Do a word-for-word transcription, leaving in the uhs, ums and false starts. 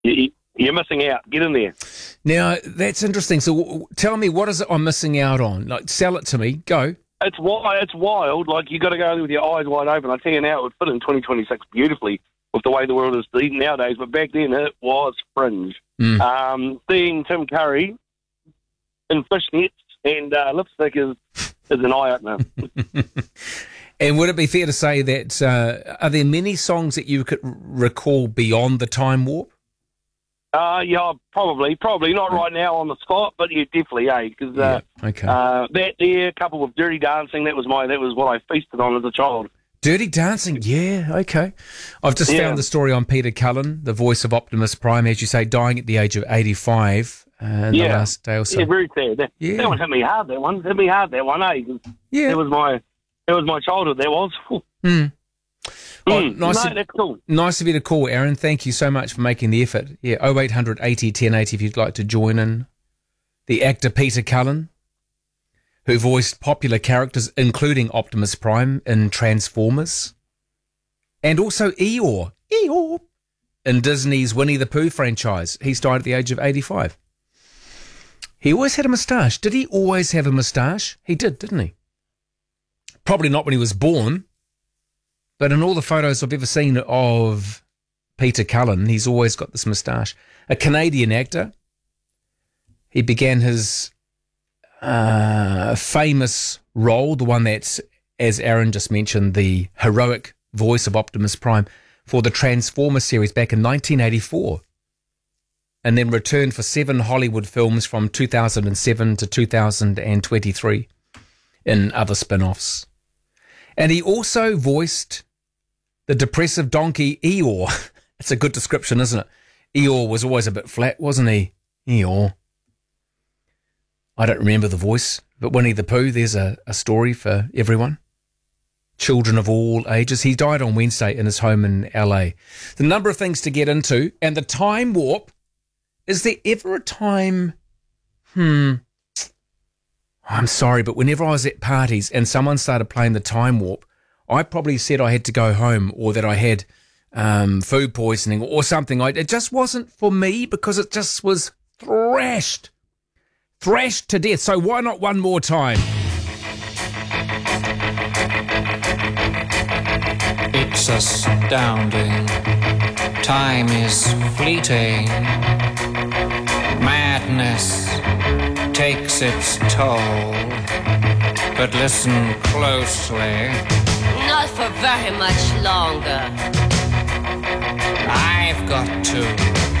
You, you're missing out. Get in there. Now, that's interesting. So w- tell me, what is it I'm missing out on? Like, sell it to me. Go. It's wild. It's wild. Like, you got to go with your eyes wide open. I tell you now, it would fit in twenty twenty-six beautifully with the way the world is nowadays. But back then, it was fringe. Mm. Um, seeing Tim Curry in fishnets and uh, lipstick is, is an eye-opener. And would it be fair to say that, uh, are there many songs that you could recall beyond the Time Warp? Uh, yeah, probably. Probably not right now on the spot, but yeah, definitely, eh? Because uh, Yeah, okay. uh, that there, coupled with Dirty Dancing, that was my that was what I feasted on as a child. Dirty Dancing, yeah, okay. I've just Yeah. found the story on Peter Cullen, the voice of Optimus Prime, as you say, dying at the age of eighty-five uh, in Yeah. the last day or so. Yeah, very sad. That, Yeah. that one hit me hard. That one hit me hard. That one, eh? 'Cause Yeah. It was my it was my childhood. That was. Mm. Well, Mm, nice, no, of, that's cool. nice of you to call, Aaron. Thank you so much for making the effort. Yeah, oh eight hundred eighty ten eighty if you'd like to join in. The actor Peter Cullen, who voiced popular characters including Optimus Prime in Transformers, and also Eeyore, Eeyore, in Disney's Winnie the Pooh franchise. He's died at the age of eighty-five. He always had a moustache. Did he always have a moustache? He did, didn't he? Probably not when he was born. But in all the photos I've ever seen of Peter Cullen, he's always got this moustache. A Canadian actor. He began his uh, famous role, the one that's, as Aaron just mentioned, the heroic voice of Optimus Prime, for the Transformers series back in nineteen eighty-four. And then returned for seven Hollywood films from two thousand seven to two thousand twenty-three in other spin-offs. And he also voiced the depressive donkey Eeyore. It's a good description, isn't it? Eeyore was always a bit flat, wasn't he? Eeyore. I don't remember the voice, but Winnie the Pooh, there's a, a story for everyone. Children of all ages. He died on Wednesday in his home in L A. The number of things to get into, and the Time Warp. Is there ever a time... Hmm... I'm sorry, but whenever I was at parties and someone started playing the Time Warp, I probably said I had to go home or that I had um, food poisoning or something. I, it just wasn't for me because it just was thrashed. Thrashed to death. So why not one more time? It's astounding. Time is fleeting. Madness takes its toll. But listen closely. Not for very much longer. I've got to